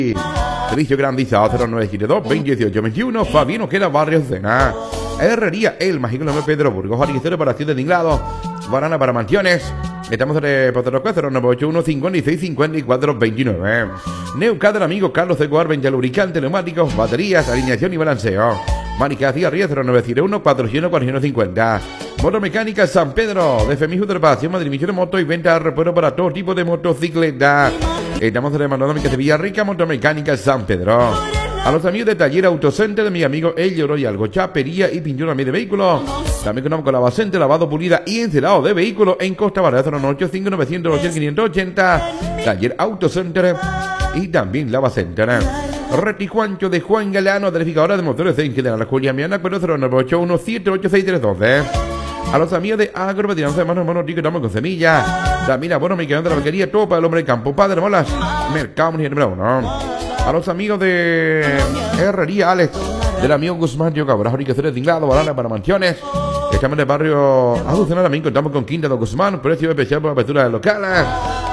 Servicio garantizado 0972 2018 21. Fabián Ojeda, Barrio Cena. Herrería El Mágico de Pedro Burgos. Ariquecero para 7 de Inglado. Barana para mansiones. Estamos en Poteroca 0981 56 54 29. Neucat del amigo Carlos de Coar, 20 lubricantes, neumáticos, baterías, alineación y balanceo. Manica Cigarría 0901 400 450. Motomecánica San Pedro, de Femijo de Reparación, Madrid, de moto y venta de repuesto para todo tipo de motocicletas. Estamos en el Manolo de Villarrica, Motomecánica San Pedro. A los amigos de Taller Autocenter de mi amigo El Lloro y Algo, chapería y pintura de vehículos. También contamos con lavacente, lavado, pulida y encerado de vehículos en Costa Barra 085 908 580. Taller Autocenter y también lavacenter. Retijuancho de Juan Galano, verificadora de motores de General Julia Miana, 0981 786 A los amigos de Agroveterinaria de Manos Monotico, estamos con semillas. También abono mecánico de la vaquería, todo para el hombre de campo, Padre Molas, Mercado número 1. A los amigos de Herrería Alex, del amigo Guzmán, yo Cabras, Ariqueceres de Inglado, Barana para mansiones. Estamos en el barrio Azucena, también contamos con Quinta de Guzmán, precio especial por apertura de locales.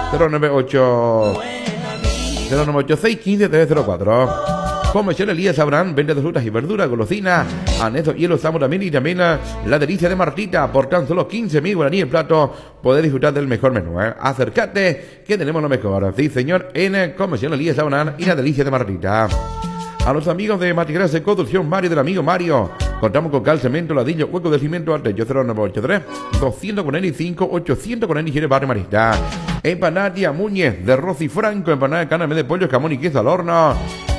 096 15 304. Comercial Elías Abraham, venta de frutas y verduras, golosinas, anexos, hielo, estamos también y también la delicia de Martita, por tan solo 15.000 guaraníes el plato, poder disfrutar del mejor menú. Acércate, que tenemos lo mejor. Sí, señor, en Comercial Elías Abraham y la delicia de Martita. A los amigos de Materiales de Construcción Mario, del amigo Mario, contamos con cal, cemento, ladrillo, hueco de cimiento, al techo 0983 245 847 Barrio Marista. Empanadia Muñez de Rosy Franco, empanada de carne de pollo, jamón y queso al horno.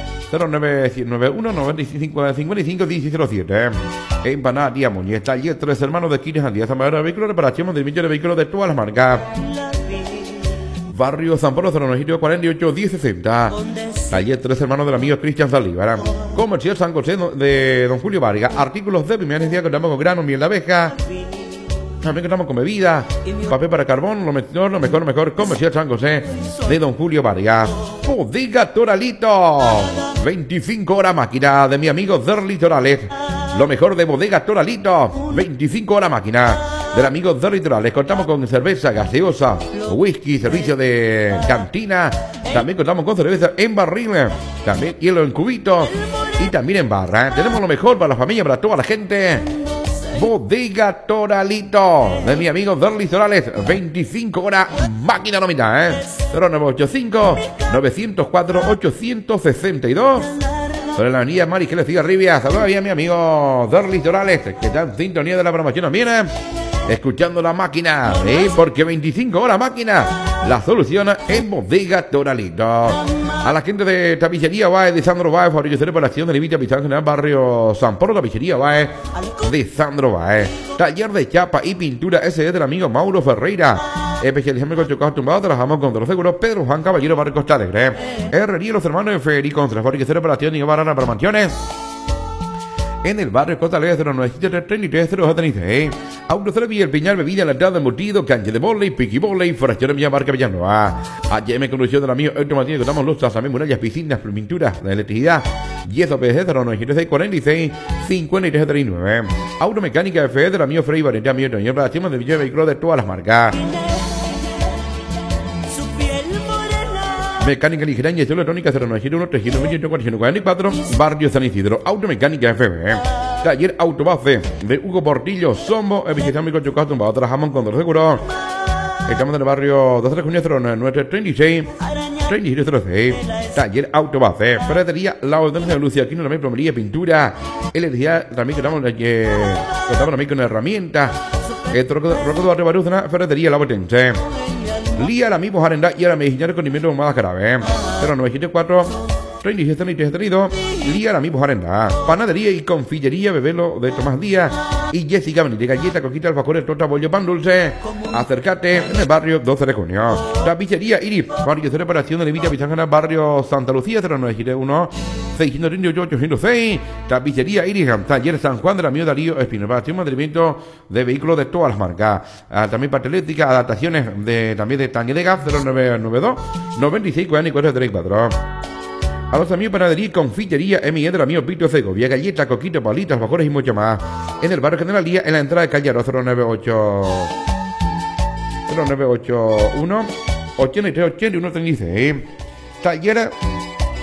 0991 95 55 1707. Empanadia Muñez, Taller Tres Hermanos de Quines Andía, Zamadera de Vehículos, reparación de de vehículos de todas las marcas. Barrio San Pablo 0948 1060. Taller Tres Hermanos del amigo Cristian Saldívar. Comercial San José de Don Julio Vargas. Artículos de primera necesidad, contamos con grano, miel de abeja. También contamos con bebidas, papel para carbón, lo mejor. Comercial San José de Don Julio Vargas. Bodega Toralito, 25 horas máquina de mi amigo Der Litorales. Lo mejor de Bodega Toralito, 25 horas máquina del amigo Der Litorales. Contamos con cerveza gaseosa, whisky, servicio de cantina. También contamos con cerveza en barril, también hielo en cubito y también en barra. Tenemos lo mejor para la familia, para toda la gente. Bodega Toralito de mi amigo Derlis Torales, 25 horas máquina nómina, 0985 904 862 sobre la avenida Marisquel Cigarribia. Saludos bien a mi amigo Derlis Torales, que está en sintonía de la promoción también, escuchando la máquina, porque 25 horas máquina la solución en Bodega Toralito. A la gente de Tapicería Bae de Sandro Bae, fabricación de reparación de Levita Pizarro General Barrio San Pablo, Tapicería Bae de Sandro Bae. Taller de chapa y pintura SD del amigo Mauro Ferreira. Especializamos con chocados tumbados, trabajamos con los seguros Pedro Juan Caballero, Barrio Costa Alegre. Herrería Los Hermanos de Federico, fabricación de reparación y barana para mansiones. En el barrio Costa Alegre 0973 036. Autocero Villa El Piñal, bebida, enlatada, embutido, cancha de volei, piqui volei, forastero Villa Marca Villanueva. HM Conducción del amigo Héctor Martínez, contamos lustras, también murallas, piscinas, pinturas de electricidad. Yeso PDC 0996 46 53 39. Automecánica FE del amigo Frey Vareta, amigo Toño, para de Villa de vehículos de todas las marcas. Mecánica ligera, inyección electrónica 0971 328 444, Barrio San Isidro. Automecánica FM. Taller Autobase de Hugo Portillo, Somos, Evigeción con Chocados Tumbados, trabajamos con los seguros. Estamos en el barrio 12 de junio 0936 3606. Taller Autobase. Ferretería La Orden de Lucia, aquí no también plomería, pintura, electricidad, también contamos también con herramientas. Roco de Barrio Baruzana, Ferretería La Botense. Lía, la misma Arenda y a la medicina con nivel más grave. 0974 37 32. Lía, la misma Arenda. Panadería y confitería Bebelo de Tomás Díaz y Jessica Benítez. Galleta, coquita, alfajores, torta, bollo, pan dulce. Acércate en el barrio 12 de junio. Tapicería Iris, barrio de reparación de Levita Pizangana, barrio Santa Lucía 0971 638 806. Tapicería Iris, taller San Juan de la amigo Darío Espino, para mantenimiento de vehículos de todas las marcas. También parte eléctrica, adaptaciones también de tanque de gas 0992 96 44 34. A los amigos Panadería y Confitería M&E del amigo Pito Segovia, galletas, coquitos, palitas, alfajores y mucho más. En el barrio Generalía, en la entrada de Callaro 0981 83 81 36. Taller